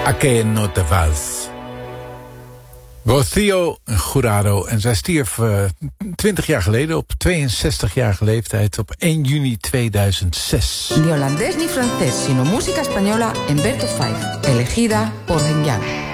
A que no te vas. Rocío Jurado. En zij stierf 20 jaar geleden op 62-jarige leeftijd op 1 juni 2006. Ni holandés ni francés, sino música española en Berto 5, elegida por Renyan.